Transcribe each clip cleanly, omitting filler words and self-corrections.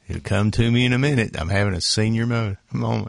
It'll come to me in a minute. I'm having a senior moment.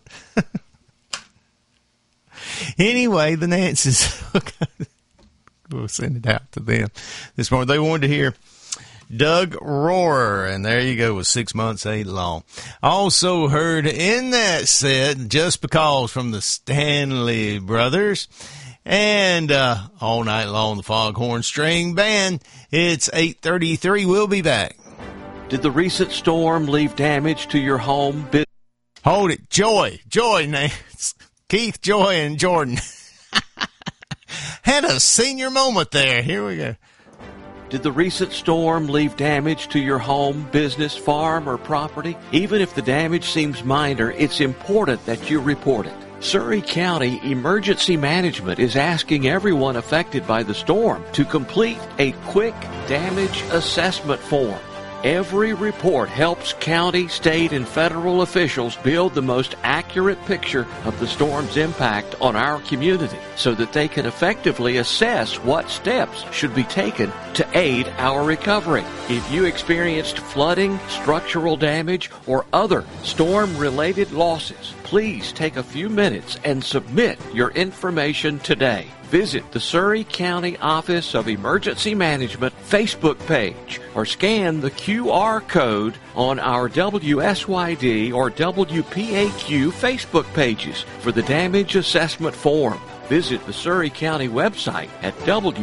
Anyway, the Nancy's, we'll send it out to them this morning. They wanted to hear Doug Rohrer, and there you go with 6 months ain't long. Also heard in that set, Just Because from the Stanley Brothers, and all night long the Foghorn String Band. It's 8:33. We'll be back. Did the recent storm leave damage to your home? Hold it. Joy, Nance. Keith, Joy, and Jordan. Had a senior moment there. Here we go. Did the recent storm leave damage to your home, business, farm, or property? Even if the damage seems minor, it's important that you report it. Surry County Emergency Management is asking everyone affected by the storm to complete a quick damage assessment form. Every report helps county, state, and federal officials build the most accurate picture of the storm's impact on our community so that they can effectively assess what steps should be taken to aid our recovery. If you experienced flooding, structural damage, or other storm-related losses, please take a few minutes and submit your information today. Visit the Surry County Office of Emergency Management Facebook page or scan the QR code on our WSYD or WPAQ Facebook pages for the damage assessment form. Visit the Surry County website at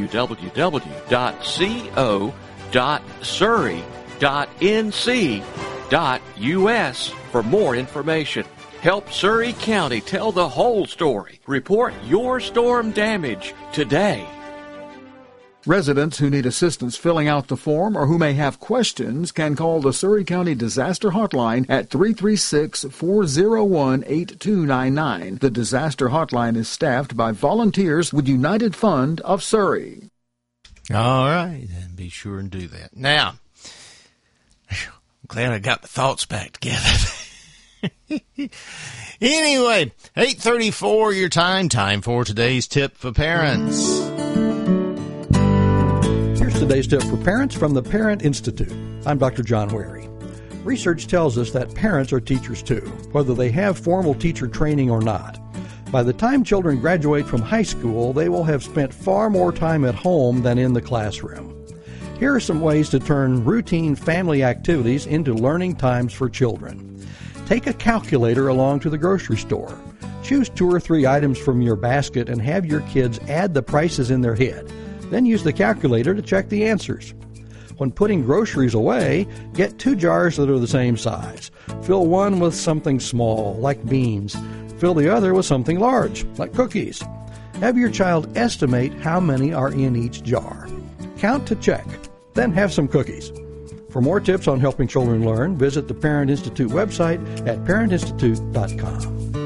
www.co.surry.nc.us for more information. Help Surry County tell the whole story. Report your storm damage today. Residents who need assistance filling out the form or who may have questions can call the Surry County Disaster Hotline at 336-401-8299. The Disaster Hotline is staffed by volunteers with United Fund of Surry. All right, and be sure and do that. Now, I'm glad I got my thoughts back together. Anyway, 8:34 your time for today's tip for parents. Here's today's tip for parents from the Parent Institute. I'm Dr. John Wary. Research tells us that parents are teachers too, whether they have formal teacher training or not. By the time children graduate from high school, they will have spent far more time at home than in the classroom. Here are some ways to turn routine family activities into learning times for children. Take a calculator along to the grocery store. Choose 2 or 3 items from your basket and have your kids add the prices in their head. Then use the calculator to check the answers. When putting groceries away, get 2 jars that are the same size. Fill one with something small, like beans. Fill the other with something large, like cookies. Have your child estimate how many are in each jar. Count to check, then have some cookies. For more tips on helping children learn, visit the Parent Institute website at parentinstitute.com.